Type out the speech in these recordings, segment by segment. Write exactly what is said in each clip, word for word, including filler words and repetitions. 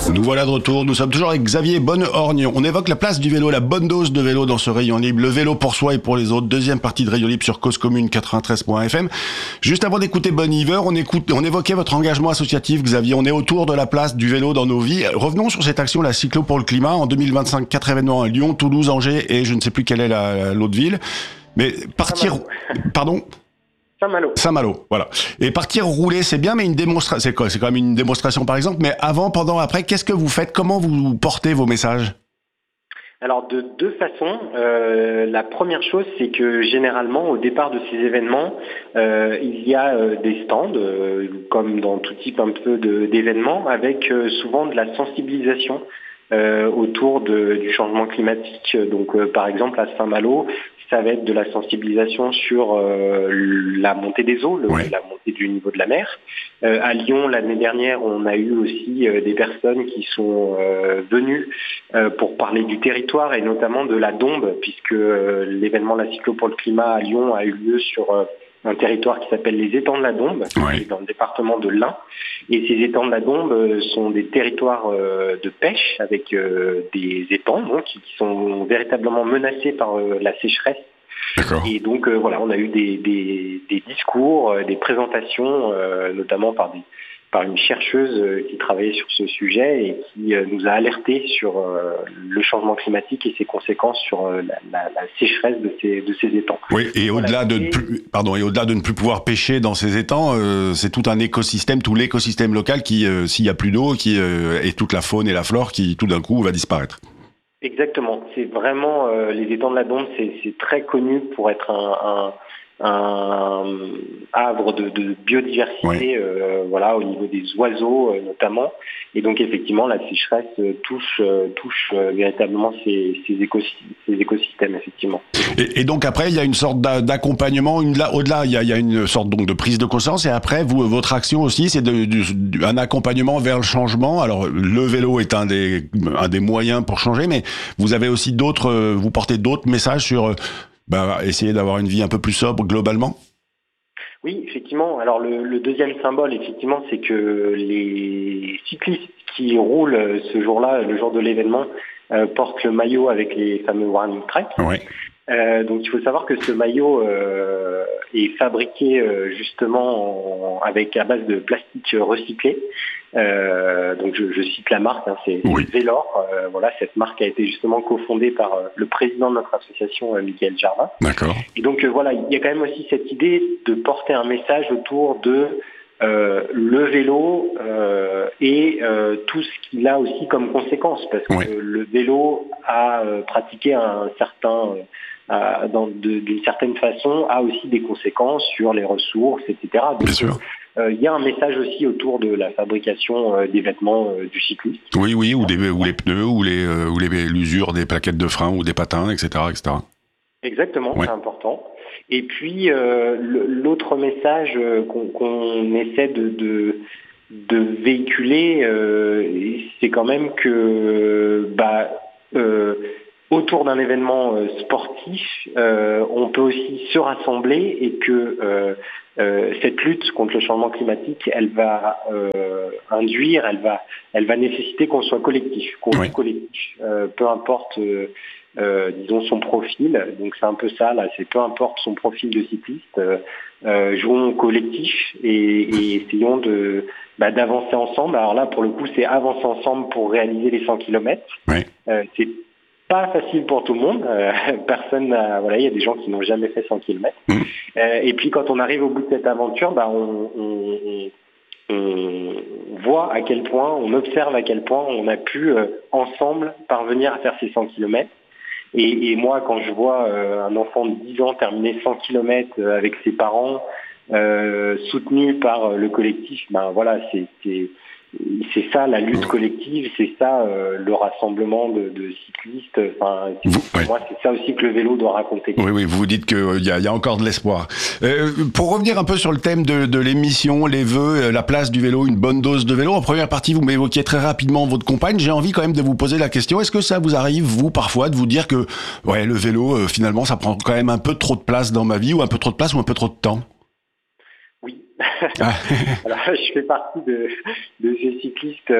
Nous voilà de retour, nous sommes toujours avec Xavier Bonnehorgne. On évoque la place du vélo, la bonne dose de vélo dans ce rayon libre. Le vélo pour soi et pour les autres. Deuxième partie de Rayon Libre sur Cause Commune quatre-vingt-treize point F M. Juste avant d'écouter Bon Iver, on, écoute, on évoquait votre engagement associatif, Xavier. On est autour de la place du vélo dans nos vies. Revenons sur cette action, la Cyclo pour le climat. En deux mille vingt-cinq, quatre événements à Lyon, Toulouse, Angers et je ne sais plus quelle est la, l'autre ville. Mais partir... Pardon ? Saint-Malo. Saint-Malo, voilà. Et partir rouler, c'est bien, mais une démonstration, c'est quoi? C'est quand même une démonstration, par exemple. Mais avant, pendant, après, qu'est-ce que vous faites? Comment vous portez vos messages? Alors, de deux façons. Euh, la première chose, c'est que généralement, au départ de ces événements, euh, il y a euh, des stands, euh, comme dans tout type un peu de, d'événements, avec euh, souvent de la sensibilisation euh, autour de, du changement climatique. Donc, euh, par exemple, à Saint-Malo, ça va être de la sensibilisation sur euh, la montée des eaux, le, ouais. la montée du niveau de la mer. Euh, à Lyon, l'année dernière, on a eu aussi euh, des personnes qui sont euh, venues euh, pour parler du territoire et notamment de la Dombes, puisque euh, l'événement La Cyclo pour le climat à Lyon a eu lieu sur euh, un territoire qui s'appelle les étangs de la Dombe, ouais. dans le département de l'Ain. Et ces étangs de la Dombe euh, sont des territoires euh, de pêche avec euh, des étangs donc, qui, qui sont véritablement menacés par euh, la sécheresse. D'accord. Et donc euh, voilà, on a eu des, des, des discours, euh, des présentations, euh, notamment par, des, par une chercheuse euh, qui travaillait sur ce sujet et qui euh, nous a alertés sur euh, le changement climatique et ses conséquences sur euh, la, la, la sécheresse de ces, de ces étangs. Oui, et voilà, au-delà de et... ne plus, pardon, et au-delà de ne plus pouvoir pêcher dans ces étangs, euh, c'est tout un écosystème, tout l'écosystème local qui, euh, s'il y a plus d'eau, qui euh, et toute la faune et la flore qui tout d'un coup va disparaître. Exactement. C'est vraiment euh, les étangs de la Dombe, c'est, c'est très connu pour être un, un, un havre de, de biodiversité, ouais. euh, voilà, au niveau des oiseaux euh, notamment. Et donc effectivement, la sécheresse euh, touche euh, touche euh, véritablement ces, ces, écosystèmes, ces écosystèmes effectivement. Et, et donc après, il y a une sorte d'accompagnement, une, là, au-delà, il y, a, il y a une sorte donc de prise de conscience. Et après, vous, votre action aussi, c'est de, de, un accompagnement vers le changement. Alors le vélo est un des un des moyens pour changer, mais vous avez aussi d'autres, vous portez d'autres messages sur bah, essayer d'avoir une vie un peu plus sobre globalement. Oui, effectivement. Alors le, le deuxième symbole, effectivement, c'est que les cyclistes qui roulent ce jour-là, le jour de l'événement, euh, portent le maillot avec les fameux warning tracks. Ouais. Euh, donc il faut savoir que ce maillot euh, est fabriqué euh, justement en, avec à base de plastique recyclé. Euh, donc je, je cite la marque, hein, c'est, oui. c'est Vélor. Euh, voilà, cette marque a été justement cofondée par euh, le président de notre association, euh, Michael Jardin. D'accord. Et donc euh, voilà, il y a quand même aussi cette idée de porter un message autour de euh, le vélo euh, et euh, tout ce qu'il a aussi comme conséquence, parce que oui. le vélo a euh, pratiqué un certain euh, dans de, d'une certaine façon a aussi des conséquences sur les ressources, et cetera. Donc, bien sûr. Euh, il y a un message aussi autour de la fabrication euh, des vêtements euh, du cycliste. Oui, oui, ou, des, ou les pneus, ou, les, euh, ou les, l'usure des plaquettes de frein, ou des patins, et cetera, et cetera. Exactement, ouais. C'est important. Et puis, euh, l'autre message euh, qu'on, qu'on essaie de, de, de véhiculer, euh, c'est quand même que bah, euh, autour d'un événement euh, sportif, euh, on peut aussi se rassembler et que euh, euh, cette lutte contre le changement climatique, elle va euh, induire, elle va, elle va nécessiter qu'on soit collectif, qu'on soit oui. collectif, euh, peu importe, euh, euh, disons son profil. Donc c'est un peu ça là, c'est peu importe son profil de cycliste, euh, euh, jouons collectif et, et essayons de bah, d'avancer ensemble. Alors là, pour le coup, c'est avancer ensemble pour réaliser les cent kilomètres. Oui. Euh, c'est pas facile pour tout le monde. Euh, personne n'a, voilà, il y a des gens qui n'ont jamais fait cent kilomètres. Mmh. Euh, et puis quand on arrive au bout de cette aventure, bah, on, on, on, on voit à quel point, on observe à quel point on a pu euh, ensemble parvenir à faire ces cent kilomètres. Et, et moi, quand je vois euh, un enfant de dix ans terminer cent kilomètres euh, avec ses parents, euh, soutenu par euh, le collectif, ben voilà, c'est, c'est c'est ça la lutte collective, c'est ça euh, le rassemblement de, de cyclistes. Enfin, vous, pour ouais. moi, c'est ça aussi que le vélo doit raconter. Oui, oui, vous dites qu'il euh, y, y a encore de l'espoir. Euh, pour revenir un peu sur le thème de, de l'émission, les vœux, euh, la place du vélo, une bonne dose de vélo. En première partie, vous m'évoquiez très rapidement votre compagne. J'ai envie quand même de vous poser la question, est-ce que ça vous arrive, vous, parfois, de vous dire que ouais, le vélo, euh, finalement, ça prend quand même un peu trop de place dans ma vie, ou un peu trop de place, ou un peu trop de temps ? Ah. Alors, je fais partie de, de ces cyclistes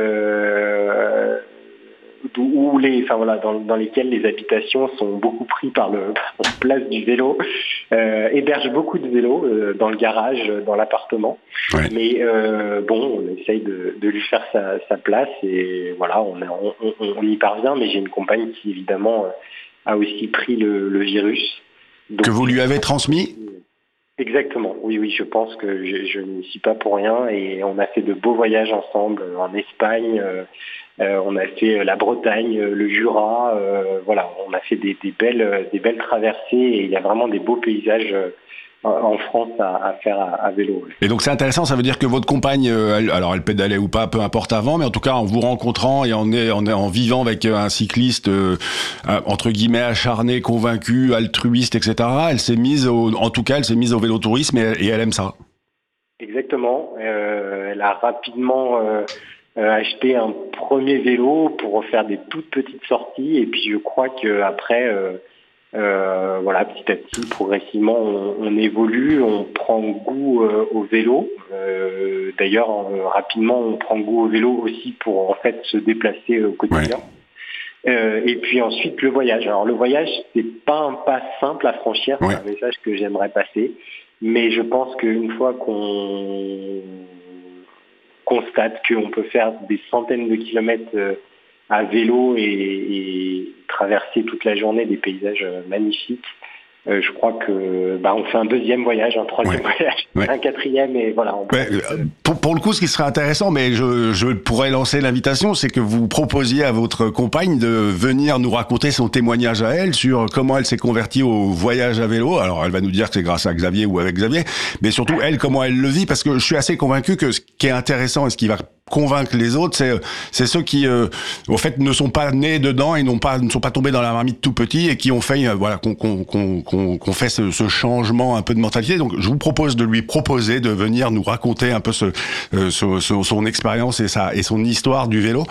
euh, où les, enfin voilà, dans, dans lesquels les habitations sont beaucoup pris par le par la place du vélo, euh, hébergent beaucoup de vélos euh, dans le garage, dans l'appartement. Ouais. Mais euh, bon, on essaye de, de lui faire sa, sa place et voilà, on, on, on, on y parvient. Mais j'ai une compagne qui évidemment a aussi pris le, le virus. Donc, que vous lui avez transmis ? Exactement, oui, oui, je pense que je, je n'y suis pas pour rien et on a fait de beaux voyages ensemble en Espagne, euh, euh, on a fait la Bretagne, le Jura, euh, voilà, on a fait des, des belles, des belles traversées et il y a vraiment des beaux paysages euh, en France à, à faire à, à vélo. Et donc c'est intéressant, ça veut dire que votre compagne, elle, alors elle pédalait ou pas, peu importe avant, mais en tout cas en vous rencontrant et en, en, en vivant avec un cycliste euh, entre guillemets acharné, convaincu, altruiste, et cetera. Elle s'est mise, au, en tout cas, elle s'est mise au vélotourisme et, et elle aime ça. Exactement. Euh, elle a rapidement euh, acheté un premier vélo pour faire des toutes petites sorties et puis je crois qu'après euh, Euh, voilà, petit à petit, progressivement, on, on évolue, on prend goût euh, au vélo. Euh, d'ailleurs, euh, rapidement, on prend goût au vélo aussi pour en fait se déplacer au quotidien. Ouais. Euh, et puis ensuite, le voyage. Alors le voyage, c'est pas un pas simple à franchir. Ouais. C'est un message que j'aimerais passer. Mais je pense qu'une fois qu'on constate qu'on peut faire des centaines de kilomètres euh, à vélo et, et traverser toute la journée des paysages magnifiques. Euh, je crois que bah, on fait un deuxième voyage, un troisième ouais. voyage, ouais. un quatrième et voilà. On ouais. pour, pour le coup, ce qui serait intéressant, mais je, je pourrais lancer l'invitation, c'est que vous proposiez à votre compagne de venir nous raconter son témoignage à elle sur comment elle s'est convertie au voyage à vélo. Alors, elle va nous dire que c'est grâce à Xavier ou avec Xavier, mais surtout elle, comment elle le vit, parce que je suis assez convaincu que ce qui est intéressant et ce qui va convaincre les autres, c'est c'est ceux qui euh, au fait ne sont pas nés dedans et n'ont pas ne sont pas tombés dans la marmite tout petit et qui ont fait euh, voilà qu'on qu'on qu'on qu'on, qu'on fait ce, ce changement un peu de mentalité. Donc je vous propose de lui proposer de venir nous raconter un peu ce, euh, ce, ce son expérience et sa et son histoire du vélo.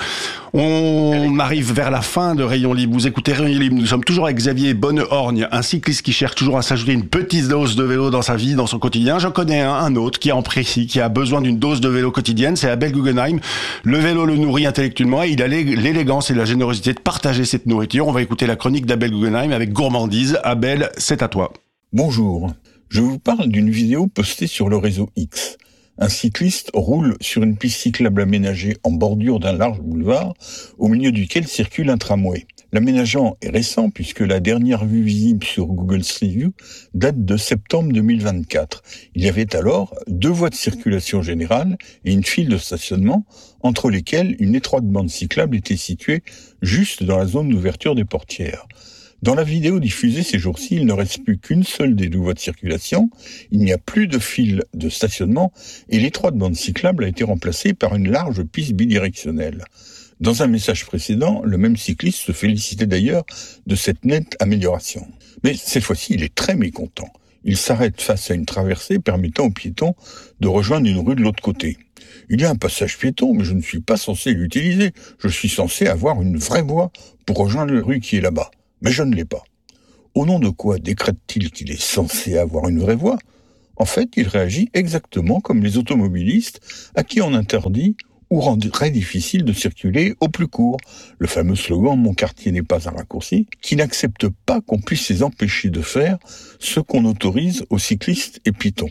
On arrive vers la fin de Rayon Libre. Vous écoutez Rayon Libre. Nous sommes toujours avec Xavier Bonnehorgne, un cycliste qui cherche toujours à s'ajouter une petite dose de vélo dans sa vie, dans son quotidien. J'en connais un, un autre qui en précis, qui a besoin d'une dose de vélo quotidienne. C'est Abel Guggenheim. Le vélo le nourrit intellectuellement et il a l'élégance et la générosité de partager cette nourriture. On va écouter la chronique d'Abel Guggenheim avec gourmandise. Abel, c'est à toi. Bonjour. Je vous parle d'une vidéo postée sur le réseau X. Un cycliste roule sur une piste cyclable aménagée en bordure d'un large boulevard au milieu duquel circule un tramway. L'aménagement est récent puisque la dernière vue visible sur Google Street View date de septembre deux mille vingt-quatre. Il y avait alors deux voies de circulation générale et une file de stationnement entre lesquelles une étroite bande cyclable était située juste dans la zone d'ouverture des portières. Dans la vidéo diffusée ces jours-ci, il ne reste plus qu'une seule des deux voies de circulation, il n'y a plus de file de stationnement et l'étroite bande cyclable a été remplacée par une large piste bidirectionnelle. Dans un message précédent, le même cycliste se félicitait d'ailleurs de cette nette amélioration. Mais cette fois-ci, il est très mécontent. Il s'arrête face à une traversée permettant aux piétons de rejoindre une rue de l'autre côté. Il y a un passage piéton, mais je ne suis pas censé l'utiliser. Je suis censé avoir une vraie voie pour rejoindre la rue qui est là-bas. Mais je ne l'ai pas. Au nom de quoi décrète-t-il qu'il est censé avoir une vraie voie ? En fait, il réagit exactement comme les automobilistes à qui on interdit ou rend très difficile de circuler au plus court. Le fameux slogan « Mon quartier n'est pas un raccourci » qui n'accepte pas qu'on puisse les empêcher de faire ce qu'on autorise aux cyclistes et piétons.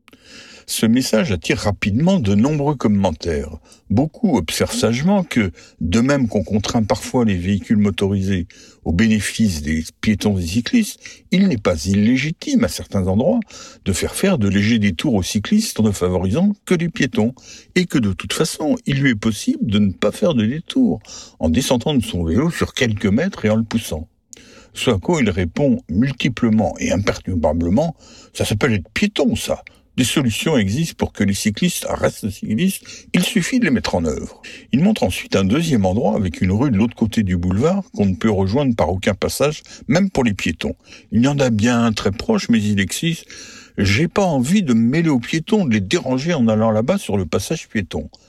Ce message attire rapidement de nombreux commentaires. Beaucoup observent sagement que, de même qu'on contraint parfois les véhicules motorisés au bénéfice des piétons et cyclistes, il n'est pas illégitime à certains endroits de faire faire de légers détours aux cyclistes en ne favorisant que les piétons, et que de toute façon, il lui est possible de ne pas faire de détour en descendant de son vélo sur quelques mètres et en le poussant. Ce à quoi il répond multiplement et imperturbablement « ça s'appelle être piéton, ça ». Des solutions existent pour que les cyclistes restent cyclistes, il suffit de les mettre en œuvre. Il montre ensuite un deuxième endroit avec une rue de l'autre côté du boulevard qu'on ne peut rejoindre par aucun passage, même pour les piétons. Il y en a bien un très proche, mais il existe. J'ai pas envie de me mêler aux piétons, de les déranger en allant là-bas sur le passage piéton.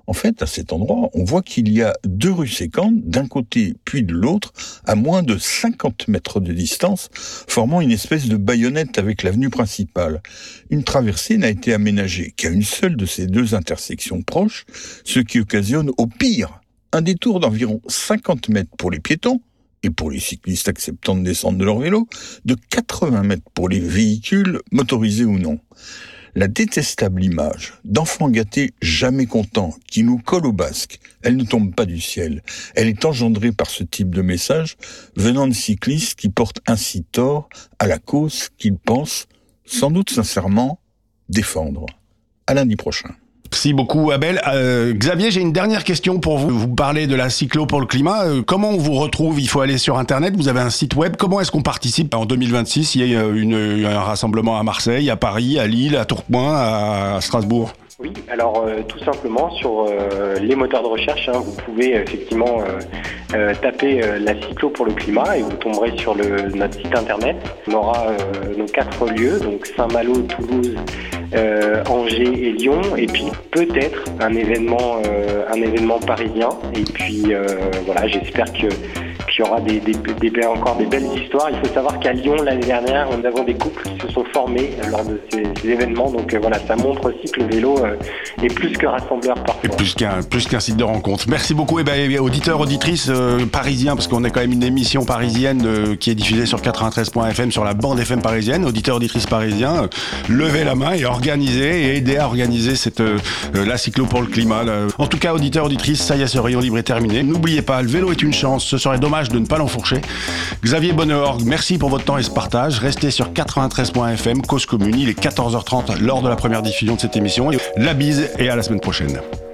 En fait, à cet endroit, on voit qu'il y a deux rues sécantes, d'un côté puis de l'autre, à moins de cinquante mètres de distance, formant une espèce de baïonnette avec l'avenue principale. Une traversée n'a été aménagée qu'à une seule de ces deux intersections proches, ce qui occasionne au pire un détour d'environ cinquante mètres pour les piétons, et pour les cyclistes acceptant de descendre de leur vélo, de quatre-vingts mètres pour les véhicules, motorisés ou non. La détestable image d'enfants gâtés jamais contents qui nous colle au basque, elle ne tombe pas du ciel. Elle est engendrée par ce type de message venant de cyclistes qui portent ainsi tort à la cause qu'ils pensent, sans doute sincèrement, défendre. À lundi prochain. Merci beaucoup Abel. Euh, Xavier, j'ai une dernière question pour vous. Vous parlez de la cyclo pour le climat. Euh, comment on vous retrouve ? Il faut aller sur Internet. Vous avez un site web. Comment est-ce qu'on participe en deux mille vingt-six ? Il y a une, un rassemblement à Marseille, à Paris, à Lille, à Tourcoing, à Strasbourg. Oui, alors euh, tout simplement sur euh, les moteurs de recherche, hein, vous pouvez euh, effectivement euh, euh, taper euh, la cyclo pour le climat et vous tomberez sur le, notre site internet. On aura euh, nos quatre lieux, donc Saint-Malo, Toulouse, euh, Angers et Lyon, et puis peut-être un événement, euh, un événement parisien. Et puis euh, voilà, j'espère que qu'il y aura des, des, des, encore des belles histoires. Il faut savoir qu'à Lyon, l'année dernière, nous avons des couples qui se sont formés lors de ces, ces événements. Donc euh, voilà, ça montre aussi que le vélo euh, est plus que rassembleur parfois. Et plus qu'un, plus qu'un site de rencontre. Merci beaucoup, eh ben, auditeurs, auditrices euh, parisiens, parce qu'on est quand même une émission parisienne euh, qui est diffusée sur quatre-vingt-treize point f m, sur la bande F M parisienne. Auditeurs, auditrices parisiens, euh, levez la main et organisez et aidez à organiser cette, euh, la cyclo pour le climat. Là. En tout cas, auditeurs, auditrices, ça y est, ce rayon libre est terminé. N'oubliez pas, le vélo est une chance. Ce serait dommage de ne pas l'enfourcher. Xavier Bonheur, merci pour votre temps et ce partage. Restez sur quatre-vingt-treize point f m, Cause Commune. Il est quatorze heures trente lors de la première diffusion de cette émission. La bise et à la semaine prochaine.